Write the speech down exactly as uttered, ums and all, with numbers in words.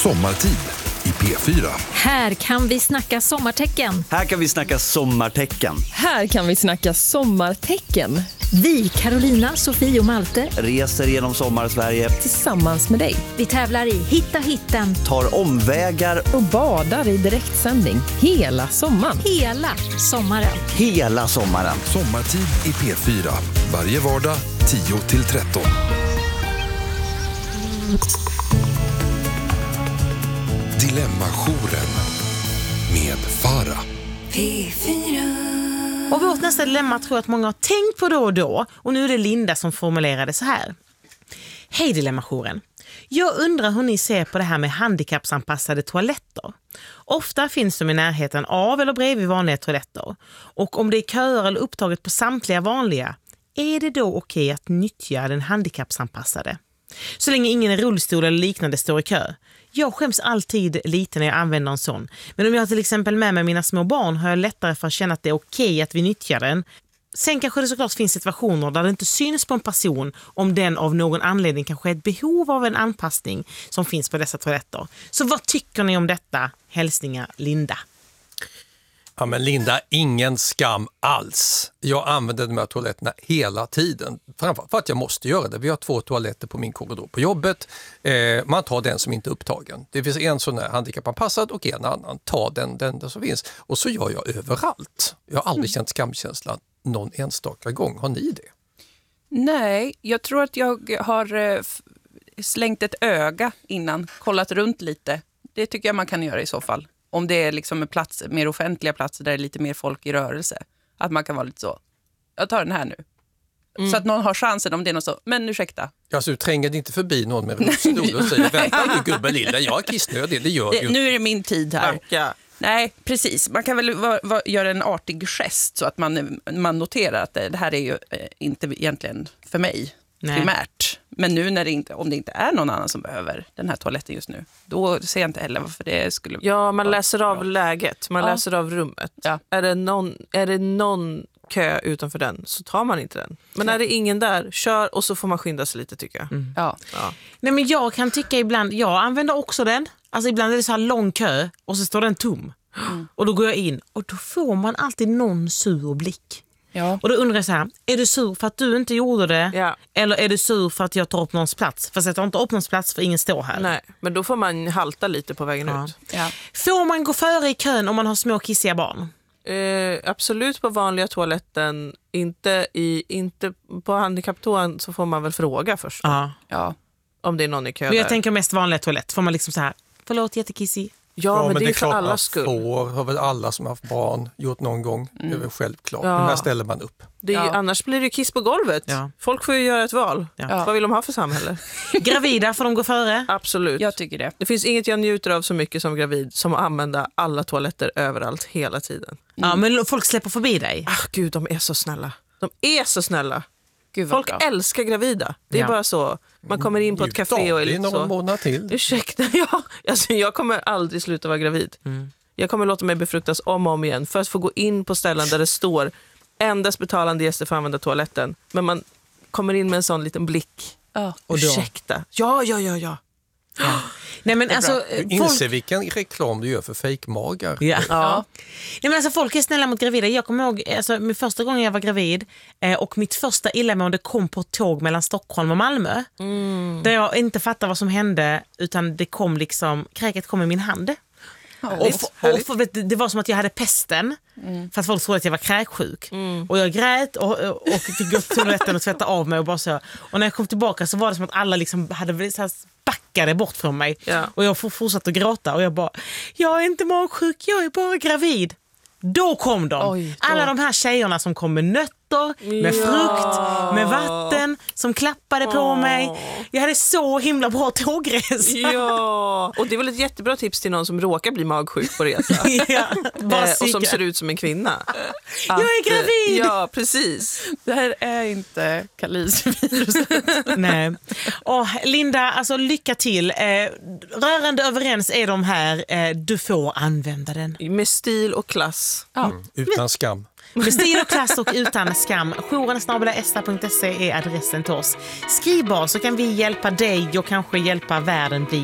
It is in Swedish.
Sommartid i P fyra. Här kan vi snacka sommartecken. Här kan vi snacka sommartecken. Här kan vi snacka sommartecken. Vi, Carolina, Sofie och Malte, reser genom sommar-Sverige Tillsammans med dig. vi tävlar i Hitta hitten tar omvägar Och badar i direktsändning hela sommaren. hela sommaren. hela sommaren. Sommartid i P fyra. Varje vardag tio till tretton. Dilemma-jouren med Farah. Och vårt nästa dilemma tror jag att många har tänkt på då och då. Och nu är det Linda som formulerade så här. Hej Dilemma-jouren. Jag undrar hur ni ser på det här med handikappsanpassade toaletter. Ofta finns de i närheten av eller bredvid vanliga toaletter. Och om det är köer eller upptaget på samtliga vanliga, är det då okej att nyttja den handikappsanpassade? Så länge ingen i rullstol eller liknande står i kö. Jag skäms alltid lite när jag använder en sån. Men om jag till exempel med mig mina små barn har jag lättare för att känna att det är okej att vi nyttjar den. Sen kanske det såklart finns situationer där det inte syns på en person om den av någon anledning kanske är ett behov av en anpassning som finns på dessa toaletter. Så vad tycker ni om detta? Hälsningar Linda. Ja, men Linda, ingen skam alls. Jag använder de här toaletterna hela tiden. Framförallt för att jag måste göra det. Vi har två toaletter på min korridor på jobbet. Eh, man tar den som inte är upptagen. Det finns en sån här handikappanpassad och en annan. Ta den, den, den som finns. Och så gör jag överallt. Jag har aldrig känt skamkänslan någon enstaka gång. Har ni det? Nej, jag tror att jag har eh, f- slängt ett öga innan. Kollat runt lite. Det tycker jag man kan göra i så fall. Om det är liksom en plats, mer offentliga platser där det är lite mer folk i rörelse. Att man kan vara lite så, jag tar den här nu. Mm. Så att någon har chansen om det är något så, men ursäkta. Alltså, du tränger inte förbi någon med rullstol och säger, vänta nu gubben lilla, jag är kissnödig, det gör det, ju. Nu är det min tid här. Tackar. Nej, precis. Man kan väl va, va, göra en artig gest så att man, man noterar att det, det här är ju eh, inte egentligen för mig. Nej. Primärt. Men nu när det inte, om det inte är någon annan som behöver den här toaletten just nu, då ser jag inte heller varför det skulle Ja, man vara läser bra. av läget, man Ja. läser av rummet. Ja. Är det någon, är det någon kö utanför den så tar man inte den. Men är det ingen där, kör och så får man skynda sig lite tycker jag. Mm. Ja. Ja. Nej, men jag kan tycka ibland, jag använder också den. Alltså ibland är det så här lång kö och så står den tom. Mm. Och då går jag in och då får man alltid någon sur blick. Ja. Och då undrar jag så här, är du sur för att du inte gjorde det? Ja. Eller är du sur för att jag tar upp någons plats? Fast jag tar inte upp någons plats för ingen står här. Nej, men då får man halta lite på vägen Ja. ut. Ja. Får man gå före i kön om man har små kissiga barn? Eh, absolut på vanliga toaletten, inte, i, inte på handikapptoan så får man väl fråga först Ja. Ja. om det är någon i kö Men jag där. tänker mest vanliga toalett. Får man liksom så här, förlåt jättekissig. Ja, men, det är för klart alla man skull. får, har väl alla som har haft barn gjort någon gång. Det är väl självklart. Ja. Men här ställer man upp. Det är ju, Ja. annars blir det ju kiss på golvet. Ja. Folk får ju göra ett val. Ja. Vad vill de ha för samhälle? Gravida, får de gå före? Absolut. Jag tycker det. Det finns inget jag njuter av så mycket som gravid som att använda alla toaletter överallt hela tiden. Ja, men folk släpper förbi dig. Ah, gud, de är så snälla. De är så snälla. Gud vad Folk bra. älskar gravida. Det är Ja. bara så. Man kommer in på ett Njut café av och är det i lite någon så. månad till. Ursäkta, ja. Alltså, jag kommer aldrig sluta vara gravid. Mm. Jag kommer låta mig befruktas om och om igen för att få gå in på ställen där det står endast betalande gäster får använda toaletten. Men man kommer in med en sån liten blick. Ja. Och då? Ursäkta. Ja, ja, ja, ja. Nej, men alltså, Du folk... inser vilken reklam du gör för fejkmagar. Ja. Ja. Nej, men alltså, folk är snälla mot gravida. Jag kommer ihåg alltså, min första gången jag var gravid eh, och mitt första illamående kom på ett tåg mellan Stockholm och Malmö. Mm. Där jag inte fattade vad som hände utan det kom liksom, kräket kom i min hand. Och, och för, vet, du, det var som att jag hade pesten mm. för att folk trodde att jag var kräksjuk. Mm. Och jag grät och, och, och fick gå till toaletten och tvätta av mig och bara så. Och när jag kom tillbaka så var det som att alla liksom hade så här backade bort från mig. Ja. Och jag fortsatte att gråta och jag bara, jag är inte magsjuk, jag är bara gravid. Då kom de. Oj, då. Alla de här tjejerna som kom med nötter, med Ja. frukt, med vatten, som klappade på Åh. mig. Jag hade så himla bra tågresa. Ja, och det är väl ett jättebra tips till någon som råkar bli magsjuk på resa. Ja, bara Eh, och som psyka. ser ut som en kvinna. Jag är Att, eh, gravid! Ja, precis. Det här är inte kalisviruset. Nej. Åh, Linda, alltså lycka till. Eh, rörande överens är de här. Eh, du får använda den. Med stil och klass. Ja. Utan skam. Med stil och klass och utan skam. jouren snabel-a esta punkt se är adressen till oss. Skriv bara så kan vi hjälpa dig och kanske hjälpa världen bli